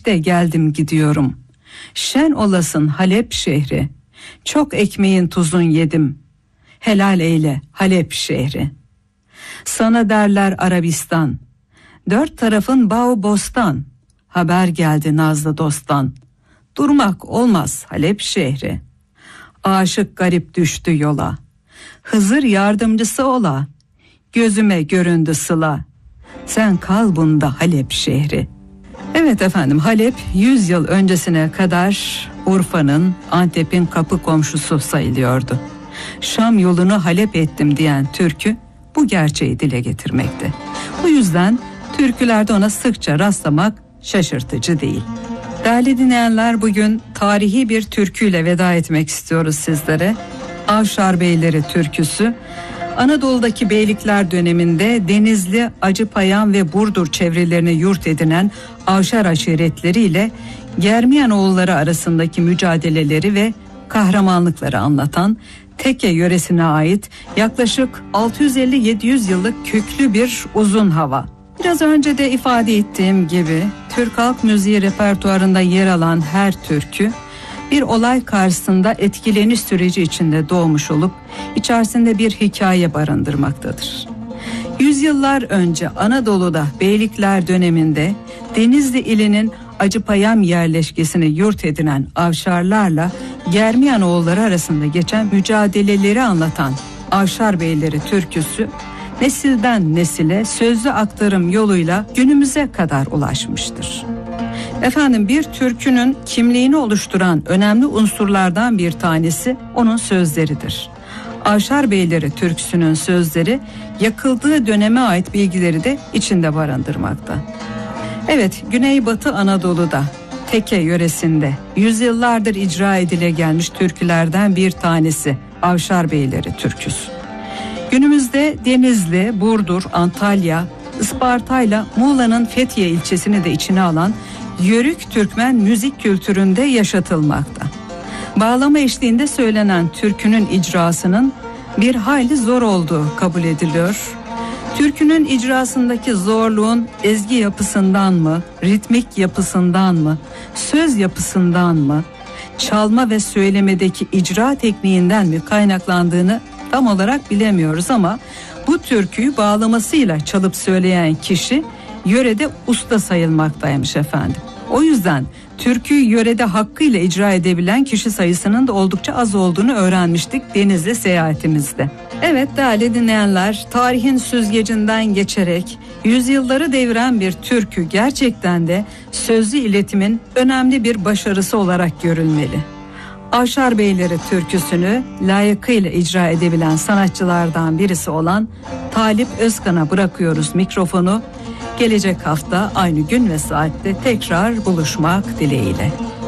Halep'te geldim gidiyorum. Şen olasın Halep şehri. Çok ekmeğin tuzun yedim. Helal eyle Halep şehri. Sana derler Arabistan. Dört tarafın bağ bostan. Haber geldi nazlı dosttan. Durmak olmaz Halep şehri. Aşık garip düştü yola. Hızır yardımcısı ola. Gözüme göründü sıla. Sen kal bunda Halep şehri. Evet efendim, Halep 100 yıl öncesine kadar Urfa'nın, Antep'in kapı komşusu sayılıyordu. Şam yolunu Halep ettim diyen türkü bu gerçeği dile getirmekte. Bu yüzden türkülerde ona sıkça rastlamak şaşırtıcı değil. Değerli dinleyenler, bugün tarihi bir türküyle veda etmek istiyoruz sizlere. Avşar Beyleri türküsü. Anadolu'daki beylikler döneminde Denizli, Acıpayam ve Burdur çevrelerini yurt edinen Avşar aşiretleriyle Germiyanoğulları arasındaki mücadeleleri ve kahramanlıkları anlatan Teke yöresine ait yaklaşık 650-700 yıllık köklü bir uzun hava. Biraz önce de ifade ettiğim gibi Türk halk müziği repertuarında yer alan her türkü bir olay karşısında etkileniş süreci içinde doğmuş olup içerisinde bir hikaye barındırmaktadır. Yüzyıllar önce Anadolu'da beylikler döneminde Denizli ilinin Acıpayam yerleşkesini yurt edinen Avşarlarla Germiyanoğulları arasında geçen mücadeleleri anlatan Avşar Beyleri türküsü nesilden nesile sözlü aktarım yoluyla günümüze kadar ulaşmıştır. Efendim, bir türkünün kimliğini oluşturan önemli unsurlardan bir tanesi onun sözleridir. Avşar Beyleri türküsünün sözleri yakıldığı döneme ait bilgileri de içinde barındırmakta. Evet, Güneybatı Anadolu'da Teke yöresinde yüzyıllardır icra edile gelmiş türkülerden bir tanesi Avşar Beyleri türküsü. Günümüzde Denizli, Burdur, Antalya, Isparta'yla Muğla'nın Fethiye ilçesini de içine alan Yörük Türkmen müzik kültüründe yaşatılmakta. Bağlama eşliğinde söylenen türkünün icrasının bir hayli zor olduğu kabul ediliyor. Türkünün icrasındaki zorluğun ezgi yapısından mı, ritmik yapısından mı, söz yapısından mı, çalma ve söylemedeki icra tekniğinden mi kaynaklandığını tam olarak bilemiyoruz ama bu türküyü bağlamasıyla çalıp söyleyen kişi yörede usta sayılmaktaymış efendim. O yüzden türküyü yörede hakkıyla icra edebilen kişi sayısının da oldukça az olduğunu öğrenmiştik Denizli seyahatimizde. Evet değerli dinleyenler, tarihin süzgecinden geçerek yüzyılları deviren bir türkü gerçekten de sözlü iletimin önemli bir başarısı olarak görülmeli. Avşar Beyleri türküsünü layıkıyla icra edebilen sanatçılardan birisi olan Talip Özkan'a bırakıyoruz mikrofonu. Gelecek hafta aynı gün ve saatte tekrar buluşmak dileğiyle.